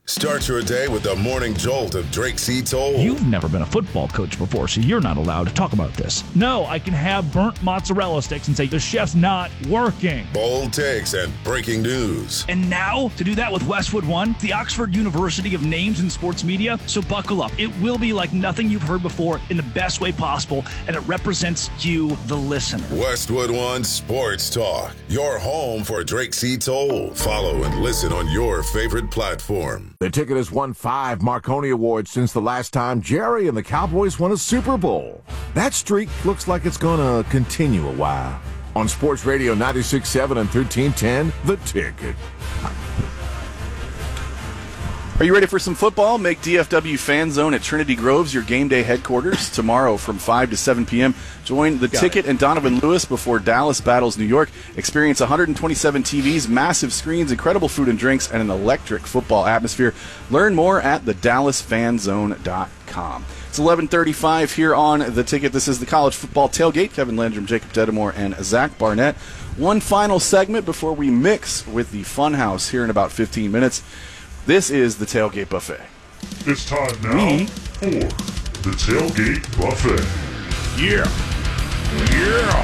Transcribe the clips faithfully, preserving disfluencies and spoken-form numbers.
Start your day with the morning jolt of Drake C. Toll. You've never been a football coach before, so you're not allowed to talk about this. No, I can have burnt mozzarella sticks and say the chef's not working. Bold takes and breaking news. And now, to do that with Westwood One, the Oxford University of names in sports media, so buckle up. It will be like nothing you've heard before in the best way possible, and it represents you, the listener. Westwood One Sports Talk, your home for Drake C. Toll. Follow and listen on your favorite platform. The Ticket has won five Marconi Awards since the last time Jerry and the Cowboys won a Super Bowl. That streak looks like it's going to continue a while. On Sports Radio ninety-six point seven and thirteen ten, The Ticket. Are you ready for some football? Make D F W Fan Zone at Trinity Groves your game day headquarters tomorrow from five to seven p.m. Join The Got Ticket it. and Donovan Lewis before Dallas battles New York. Experience one hundred twenty-seven T Vs, massive screens, incredible food and drinks, and an electric football atmosphere. Learn more at the dallas fan zone dot com. It's eleven thirty-five here on The Ticket. This is the College Football Tailgate. Kevin Landrum, Jacob Dedamore, and Zach Barnett. One final segment before we mix with the Funhouse here in about fifteen minutes. This is the Tailgate Buffet. It's time now we, for the Tailgate Buffet. Yeah. Yeah.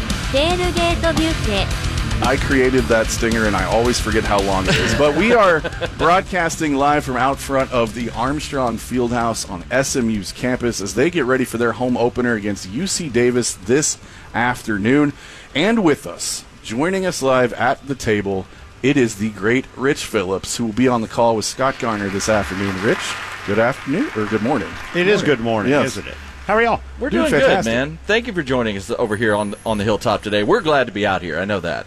Tailgate Buffet. I created that stinger, and I always forget how long it is. But we are broadcasting live from out front of the Armstrong Fieldhouse on S M U's campus as they get ready for their home opener against U C Davis this afternoon. And with us, joining us live at the table, it is the great Rich Phillips, who will be on the call with Scott Garner this afternoon. Rich, good afternoon, or good morning. It is good morning, yes. isn't it? How are y'all? We're doing doing fantastic. good, man. Thank you for joining us over here on on the hilltop today. We're glad to be out here. I know that.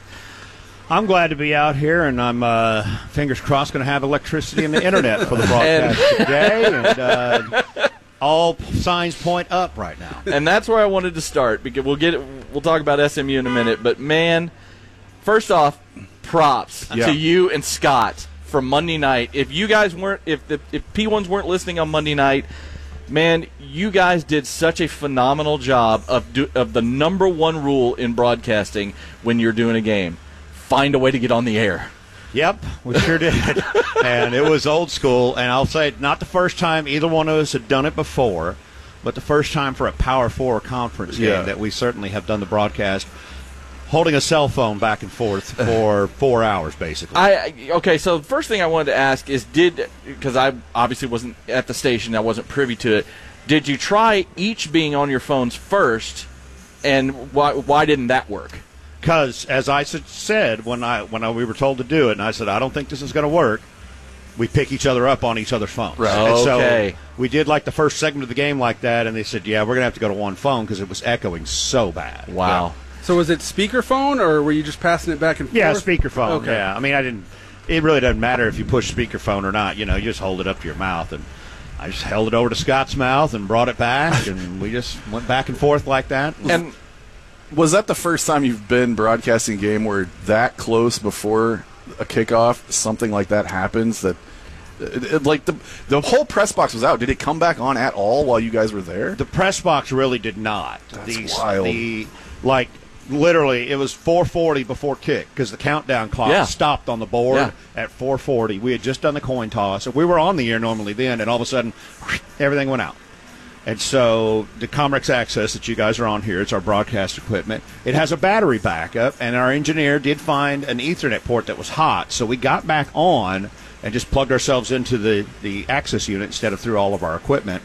I'm glad to be out here, and I'm, uh, fingers crossed, going to have electricity and the internet for the broadcast And- today. And uh, all signs point up right now. And that's where I wanted to start, because we'll get we'll talk about S M U in a minute. But man, first off, props Yeah. to you and Scott from Monday night. If you guys weren't, if the if P ones weren't listening on Monday night, man, you guys did such a phenomenal job of do, of the number one rule in broadcasting when you're doing a game: find a way to get on the air. Yep, we sure did. And it was old school, and I'll say not the first time either one of us had done it before, but the first time for a Power Four conference game Yeah. that we certainly have done the broadcast holding a cell phone back and forth for four hours, basically. I I- okay. So the first thing I wanted to ask is, did because I obviously wasn't at the station, I wasn't privy to it. Did you try each being on your phones first, and why why didn't that work? Because, as I s- said when I when I, we were told to do it, and I said, I don't think this is going to work, we pick each other up on each other's phones. Right. And Okay. so we did like the first segment of the game like that, and they said, yeah, we're going to have to go to one phone because it was echoing so bad. Wow. So was it speakerphone, or were you just passing it back and forth? Yeah, speakerphone. Okay. Yeah, I mean, I didn't. It really doesn't matter if you push speakerphone or not. You know, you just hold it up to your mouth, and I just held it over to Scott's mouth and brought it back, and we just went back and forth like that. And was that the first time you've been broadcasting a game where that close before a kickoff, something like that happens? That it, it- like the the whole press box was out. Did it come back on at all while you guys were there? The press box really did not. That's the, wild. The like literally, it was four forty before kick because the countdown clock Yeah. stopped on the board Yeah. at four forty. We had just done the coin toss, and we were on the air normally then, and all of a sudden, everything went out. And so the Comrex Access that you guys are on here, it's our broadcast equipment. It has a battery backup, and our engineer did find an Ethernet port that was hot, so we got back on and just plugged ourselves into the, the access unit instead of through all of our equipment.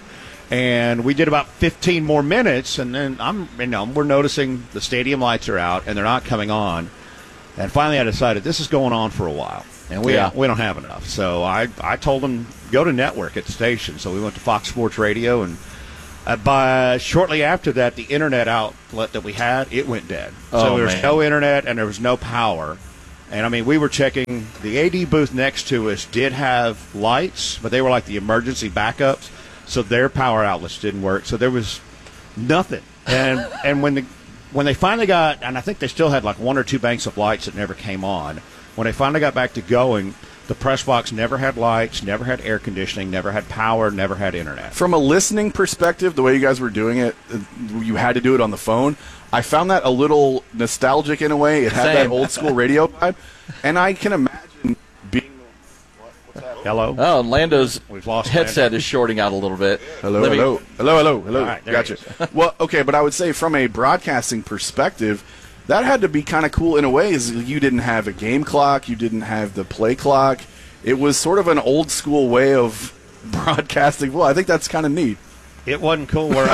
And we did about fifteen more minutes, and then I'm, you know, we're noticing the stadium lights are out and they're not coming on. And finally, I decided this is going on for a while, and we Yeah. we don't have enough. So I I told them go to network at the station. So we went to Fox Sports Radio, and uh, by shortly after that, the internet outlet that we had, it went dead. Oh, so there was man. no internet and there was no power. And I mean, we were checking. The A D booth next to us did have lights, but they were like the emergency backups. So their power outlets didn't work. So there was nothing. And and when the when they finally got, and I think they still had like one or two banks of lights that never came on. When they finally got back to going, the press box never had lights, never had air conditioning, never had power, never had internet. From a listening perspective, the way you guys were doing it, uh, you had to do it on the phone. I found that a little nostalgic in a way. It had Same. that old school radio vibe, and I can imagine being. What, what's that? Hello. Oh, and Lando's We've lost headset Lando. is shorting out a little bit. Hello, Let me- hello, hello, hello, hello. All right, there Gotcha. he is. Well, okay, but I would say from a broadcasting perspective, that had to be kind of cool in a way. Is you didn't have a game clock, you didn't have the play clock. It was sort of an old school way of broadcasting. Well, I think that's kind of neat. It wasn't cool where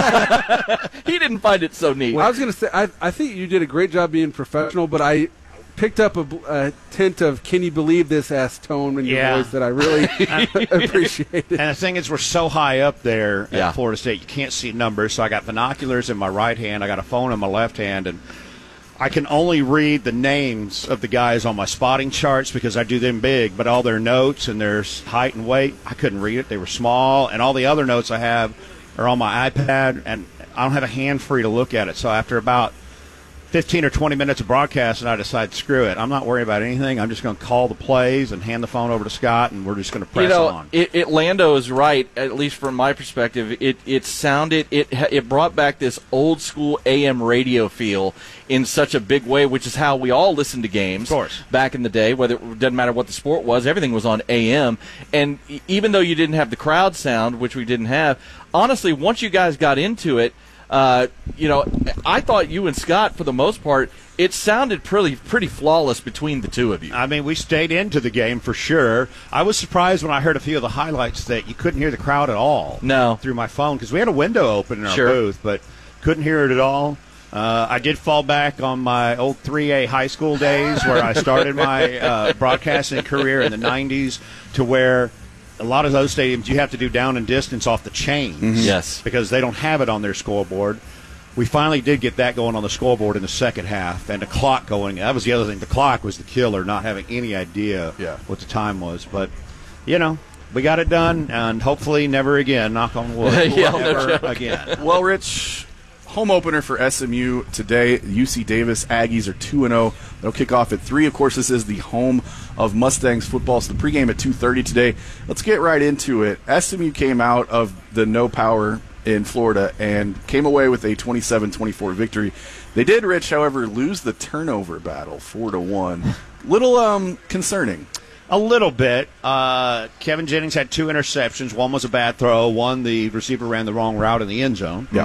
I He didn't find it so neat. Well, I was going to say, I, I think you did a great job being professional, but I picked up a, a tint of "Can you believe this?" ass tone in your Yeah. voice that I really appreciated. And the thing is, we're so high up there Yeah. at Florida State, you can't see numbers. So I got binoculars in my right hand, I got a phone in my left hand, and I can only read the names of the guys on my spotting charts because I do them big, but all their notes and their height and weight, I couldn't read it. They were small, and all the other notes I have are on my iPad, and I don't have a hand free to look at it. So after about fifteen or twenty minutes of broadcast, and I decided, screw it. I'm not worrying about anything. I'm just going to call the plays and hand the phone over to Scott, and we're just going to press you know, on. It, it Lando is right. At least from my perspective, it it sounded it it brought back this old school A M radio feel in such a big way, which is how we all listened to games. Of course. Back in the day, whether it doesn't matter what the sport was, everything was on A M. And e- even though you didn't have the crowd sound, which we didn't have, honestly, once you guys got into it. Uh, you know, I thought you and Scott, for the most part, it sounded pretty pretty flawless between the two of you. I mean, we stayed into the game for sure. I was surprised when I heard a few of the highlights that you couldn't hear the crowd at all. No. Through my phone, because we had a window open in our Sure. booth, but couldn't hear it at all. Uh, I did fall back on my old three A high school days where I started my uh, broadcasting career in the nineties, to where a lot of those stadiums you have to do down and distance off the chains. Yes. Because they don't have it on their scoreboard. We finally did get that going on the scoreboard in the second half, and the clock going. That was the other thing. The clock was the killer, not having any idea Yeah. what the time was. But, you know, we got it done, and hopefully never again, knock on wood, Yeah, no never joke. again. Well, Rich, home opener for S M U today. U C Davis Aggies are two and oh. They'll kick off at three. Of course, this is the home of Mustangs football, so the pregame at two thirty today. Let's get right into it. S M U came out of the no power in Florida and came away with a twenty-seven twenty-four victory. They did, Rich, however, lose the turnover battle four to one. Little um concerning. A little bit. Uh, Kevin Jennings had two interceptions. One was a bad throw. One, the receiver ran the wrong route in the end zone. Yeah.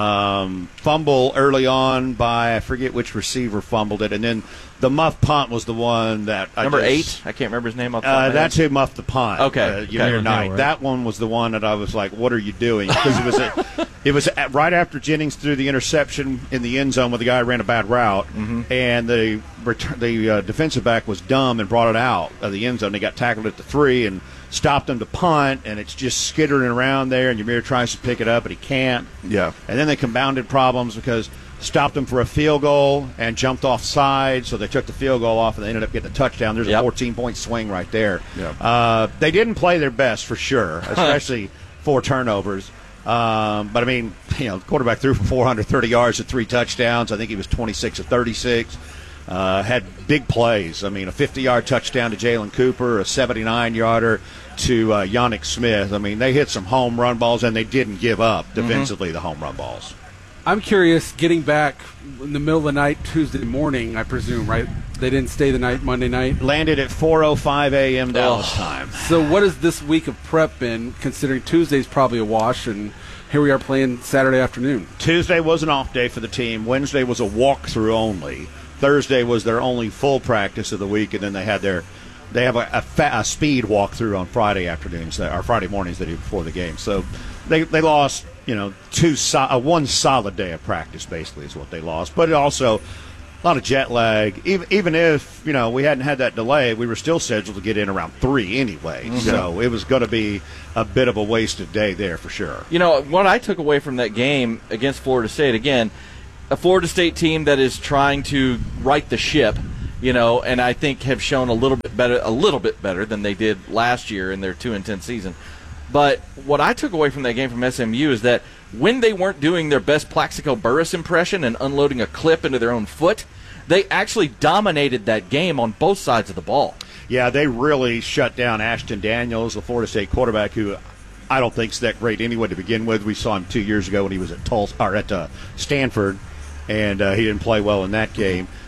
Um, fumble early on by, I forget which receiver fumbled it. And then the muff punt was the one that I Number just, eight? I can't remember his name off the top Uh, of my that's head. who muffed the punt. Okay. Uh, Okay. Ymir Yeah, Knight. right. That one was the one that I was like, what are you doing? Because it was a, it was at, right after Jennings threw the interception in the end zone where the guy ran a bad route, Mm-hmm. and the return, the uh, defensive back was dumb and brought it out of the end zone. They got tackled at the three and stopped him to punt, and it's just skittering around there, and Ymir tries to pick it up, but he can't. Yeah. And then they compounded problems because stopped him for a field goal and jumped offside, so they took the field goal off, and they ended up getting a touchdown. There's Yep. a fourteen-point swing right there. Yeah. Uh, they didn't play their best for sure, especially four turnovers. Um, but, I mean, you know, the quarterback threw for four hundred thirty yards and three touchdowns. I think he was twenty-six of thirty-six. Uh, had big plays. I mean, a fifty-yard touchdown to Jalen Cooper, a seventy-nine-yarder to uh, Yannick Smith. I mean, they hit some home run balls, and they didn't give up defensively, the home run balls. I'm curious, getting back in the middle of the night Tuesday morning, I presume, right? They didn't stay the night Monday night? Landed at four oh five a.m. Dallas Oh. time. So what has this week of prep been, considering Tuesday's probably a wash, and here we are playing Saturday afternoon? Tuesday was an off day for the team. Wednesday was a walkthrough only. Thursday was their only full practice of the week, and then they had their they have a, a, fa- a speed walkthrough on Friday afternoons or Friday mornings they do before the game. So they they lost you know two so, uh, one solid day of practice basically is what they lost, but it also a lot of jet lag. Even even if you know we hadn't had that delay, we were still scheduled to get in around three anyway. Mm-hmm. So it was going to be a bit of a wasted day there for sure. You know, what I took away from that game against Florida State, again, a Florida State team that is trying to right the ship, you know, and I think have shown a little bit better, a little bit better than they did last year in their two and ten season. But what I took away from that game from S M U is that when they weren't doing their best Plaxico Burress impression and unloading a clip into their own foot, they actually dominated that game on both sides of the ball. Yeah, they really shut down Ashton Daniels, the Florida State quarterback, who I don't think's that great anyway to begin with. We saw him two years ago when he was at Tulsa or at uh, Stanford, and uh, he didn't play well in that game.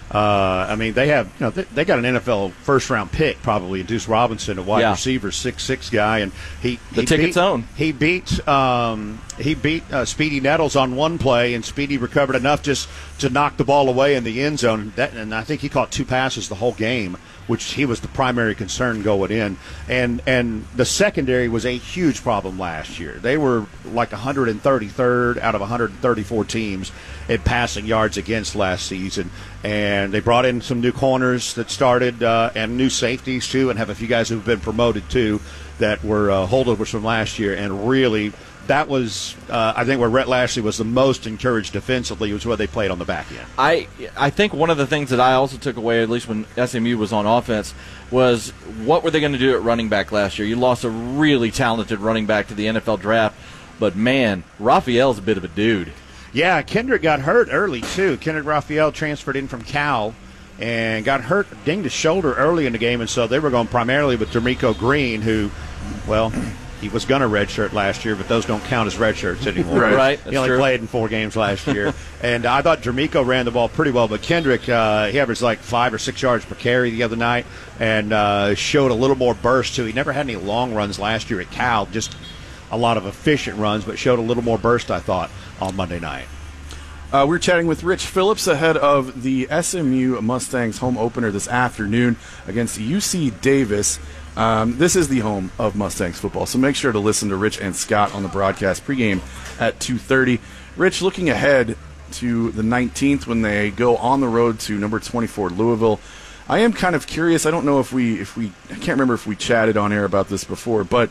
Uh, I mean, they have, you know, they, they got an N F L first round pick probably, Deuce Robinson, a wide Yeah. receiver, six six guy, and he The he ticket's beat, own. He beat um, he beat uh, Speedy Nettles on one play, and Speedy recovered enough just to knock the ball away in the end zone. That, and I think he caught two passes the whole game, which he was the primary concern going in. And and the secondary was a huge problem last year. They were like one hundred thirty-third out of one hundred thirty-four teams in passing yards against last season. And they brought in some new corners that started uh, and new safeties, too, and have a few guys who've been promoted, too, that were uh, holdovers from last year. And really, that was, uh, I think, where Rhett Lashley was the most encouraged defensively was where they played on the back end. I I think one of the things that I also took away, at least when S M U was on offense, was what were they going to do at running back last year? You lost a really talented running back to the N F L draft, but, man, Raphael's a bit of a dude. Yeah, Kendrick got hurt early, too. Kendrick Raphael transferred in from Cal and got hurt, dinged his shoulder early in the game, and so they were going primarily with D'Amico Green, who, well, he was going to redshirt last year, but those don't count as redshirts anymore. Right, right. He only true. played in four games last year. And I thought D'Amico ran the ball pretty well, but Kendrick, uh, he averaged like five or six yards per carry the other night and uh, showed a little more burst, too. He never had any long runs last year at Cal, just a lot of efficient runs, but showed a little more burst, I thought, on Monday night. Uh, we're chatting with Rich Phillips ahead of the S M U Mustangs home opener this afternoon against U C Davis. Um, this is the home of Mustangs football, so make sure to listen to Rich and Scott on the broadcast pregame at two thirty. Rich, looking ahead to the nineteenth when they go on the road to number twenty-four Louisville, I am kind of curious. I don't know if we, if we, I can't remember if we chatted on air about this before, but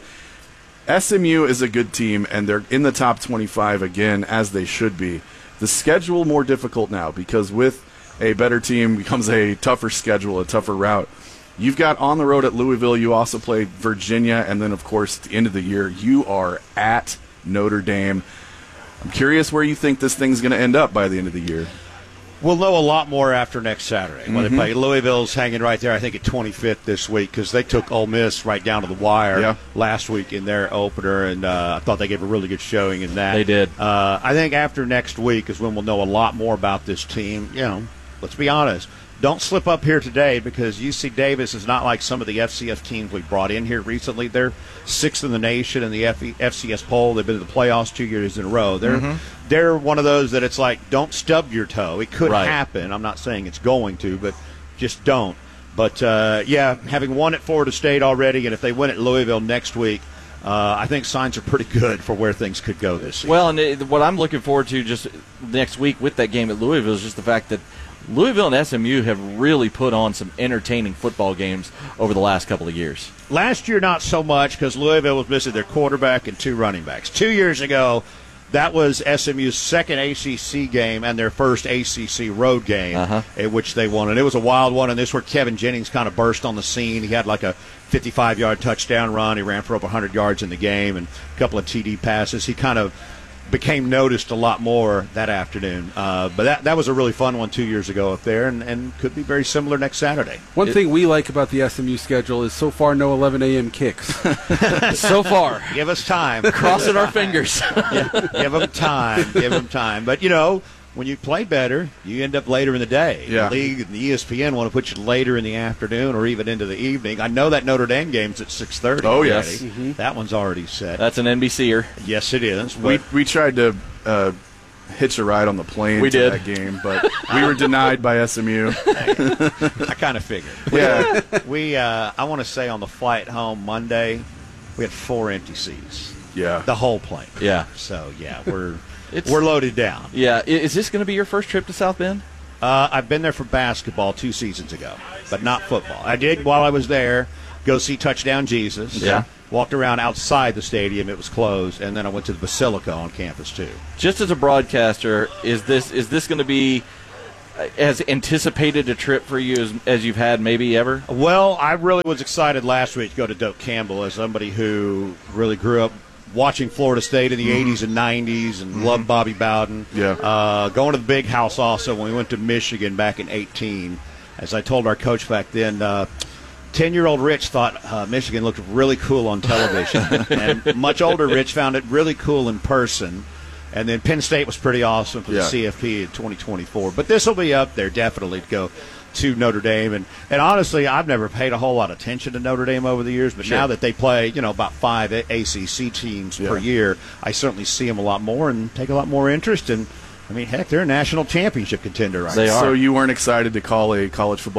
S M U is a good team, and they're in the top twenty-five again, as they should be. The schedule more difficult now because with a better team becomes a tougher schedule, a tougher route. You've got on the road at Louisville. You also play Virginia, and then, of course, at the end of the year, you are at Notre Dame. I'm curious where you think this thing's going to end up by the end of the year. We'll know a lot more after next Saturday when Mm-hmm. they play. Louisville's hanging right there, I think, at twenty-fifth this week because they took Ole Miss right down to the wire Yeah. last week in their opener, and uh, I thought they gave a really good showing in that. They did. Uh, I think after next week is when we'll know a lot more about this team. You know, let's be honest. Don't slip up here today because U C Davis is not like some of the F C S teams we brought in here recently. They're sixth in the nation in the F C S poll. They've been to the playoffs two years in a row. They're Mm-hmm. they're one of those that it's like, don't stub your toe. It could Right. happen. I'm not saying it's going to, but just don't. But, uh, yeah, having won at Florida State already, and if they win at Louisville next week, uh, I think signs are pretty good for where things could go this season. Well, and it, what I'm looking forward to just next week with that game at Louisville is just the fact that Louisville and S M U have really put on some entertaining football games over the last couple of years. Last year, not so much because Louisville was missing their quarterback and two running backs. Two years ago, that was S M U's second A C C game and their first A C C road game, Uh-huh. in which they won. And it was a wild one, and this is where Kevin Jennings kind of burst on the scene. He had like a fifty-five-yard touchdown run. He ran for over one hundred yards in the game and a couple of T D passes. He kind of became noticed a lot more that afternoon. Uh, but that that was a really fun one two years ago up there, and, and could be very similar next Saturday. One thing we like about the S M U schedule is so far no eleven a.m. kicks. so far. Give us time. Crossing our fingers. Yeah, give them time. Give them time. But, you know, when you play better, you end up later in the day. Yeah. The league and the E S P N want to put you later in the afternoon or even into the evening. I know that Notre Dame game's at six thirty. Oh, already. yes. Mm-hmm. That one's already set. That's an N B C-er. Yes, it is. We But we tried to uh, hitch a ride on the plane We to did. that game, but we were denied by S M U. I kind of figured. Yeah. We, uh, I want to say on the flight home Monday, we had four empty seats. Yeah. The whole plane. Yeah. So, yeah, we're It's- we're loaded down. Yeah. I- Is this going to be your first trip to South Bend? Uh, I've been there for basketball two seasons ago, but not football. I did, while I was there, go see Touchdown Jesus. Yeah. Walked around outside the stadium. It was closed. And then I went to the Basilica on campus, too. Just as a broadcaster, is this is this going to be uh, as anticipated a trip for you as, as you've had maybe ever? Well, I really was excited last week to go to Doak Campbell as somebody who really grew up watching Florida State in the Mm-hmm. eighties and nineties and loved Bobby Bowden. Yeah. Uh, going to the big house also when we went to Michigan back in eighteen. As I told our coach back then, uh, ten-year-old Rich thought uh, Michigan looked really cool on television. And much older Rich found it really cool in person. And then Penn State was pretty awesome for Yeah. the C F P in twenty twenty-four. But this will be up there definitely to go to Notre Dame. And, and honestly, I've never paid a whole lot of attention to Notre Dame over the years, but Sure. now that they play, you know, about five A C C teams Yeah. per year, I certainly see them a lot more and take a lot more interest. And, I mean, heck, they're a national championship contender right They now. are. So you weren't excited to call a college football